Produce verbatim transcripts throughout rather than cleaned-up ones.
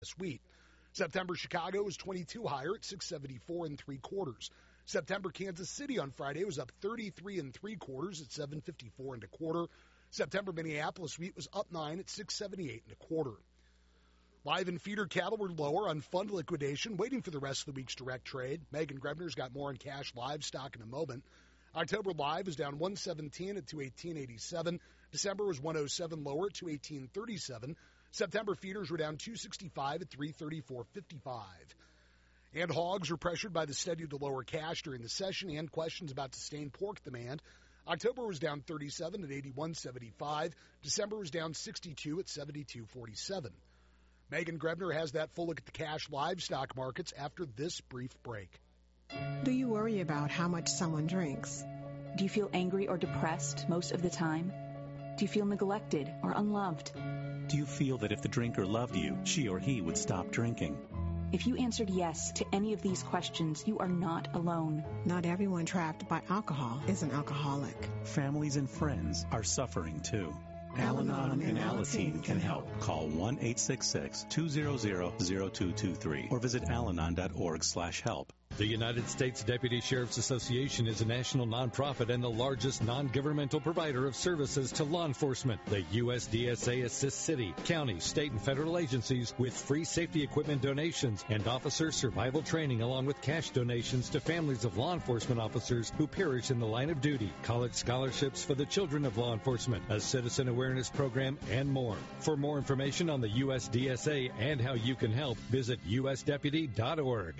this week. September Chicago was twenty-two higher at six seventy-four and three quarters. September Kansas City on Friday was up thirty-three and three quarters at seven fifty-four and a quarter. September Minneapolis wheat was up nine at six seventy-eight and a quarter. Live and feeder cattle were lower on fund liquidation, waiting for the rest of the week's direct trade. Megan Grebner's got more on cash livestock in a moment. October live is down one seventeen at two eighteen eighty-seven. December was one oh seven lower at two eighteen thirty-seven. September feeders were down two sixty-five at three thirty-four fifty-five. And hogs were pressured by the steady to lower cash during the session and questions about sustained pork demand. October was down thirty-seven at eighty-one seventy-five. December was down sixty-two at seventy-two forty-seven. Megan Grebner has that full look at the cash livestock markets after this brief break. Do you worry about how much someone drinks? Do you feel angry or depressed most of the time? Do you feel neglected or unloved? Do you feel that if the drinker loved you, she or he would stop drinking? If you answered yes to any of these questions, you are not alone. Not everyone trapped by alcohol is an alcoholic. Families and friends are suffering too. Al-Anon and Alateen can help. Call one eight six six, two hundred, zero two two three or visit alanon dot org slash help. The United States Deputy Sheriff's Association is a national nonprofit and the largest non-governmental provider of services to law enforcement. The U S D S A assists city, county, state, and federal agencies with free safety equipment donations and officer survival training, along with cash donations to families of law enforcement officers who perish in the line of duty, college scholarships for the children of law enforcement, a citizen awareness program, and more. For more information on the U S D S A and how you can help, visit U S deputy dot org.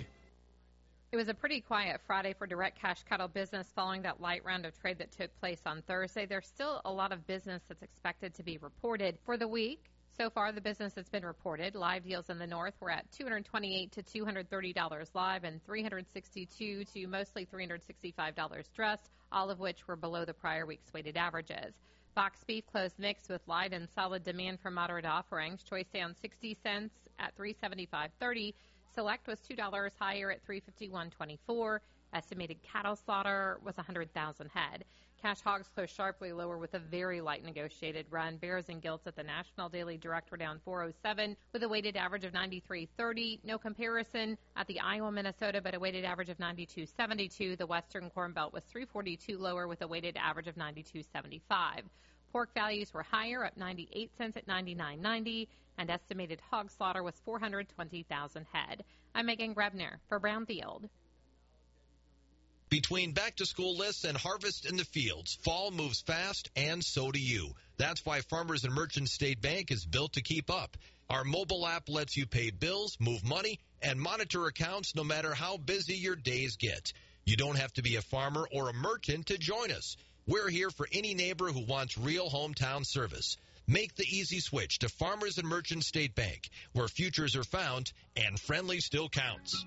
It was a pretty quiet Friday for direct cash cattle business following that light round of trade that took place on Thursday. There's still a lot of business that's expected to be reported for the week. So far, the business that's been reported, live deals in the north were at two hundred twenty-eight to two hundred thirty dollars live and three hundred sixty-two to mostly three hundred sixty-five dollars dressed, all of which were below the prior week's weighted averages. Box beef closed mixed with light and solid demand for moderate offerings. Choice down sixty cents at three seventy-five thirty. Select was two dollars higher at three fifty-one twenty-four. Estimated cattle slaughter was one hundred thousand head. Cash hogs closed sharply lower with a very light negotiated run. Bears and gilts at the National Daily Direct were down four oh seven with a weighted average of ninety-three thirty. No comparison at the Iowa, Minnesota, but a weighted average of ninety-two seventy-two. The Western Corn Belt was three forty-two lower with a weighted average of ninety-two seventy-five. Pork values were higher, up ninety-eight cents at ninety-nine ninety, and estimated hog slaughter was four hundred twenty thousand head. I'm Megan Grebner for Brownfield. Between back-to-school lists and harvest in the fields, fall moves fast, and so do you. That's why Farmers and Merchants State Bank is built to keep up. Our mobile app lets you pay bills, move money, and monitor accounts no matter how busy your days get. You don't have to be a farmer or a merchant to join us. We're here for any neighbor who wants real hometown service. Make the easy switch to Farmers and Merchants State Bank, where futures are found and friendly still counts.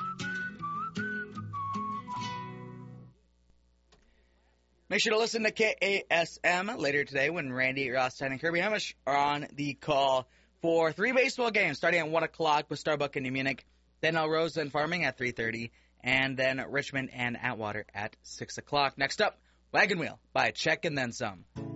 Make sure to listen to K A S M later today when Randy Rothstein and Kirby Hamish are on the call for three baseball games starting at one o'clock with Starbuck and New Munich, then El Rosa and Farming at three thirty, and then Richmond and Atwater at six o'clock. Next up, Wagon Wheel by Check and Then Some.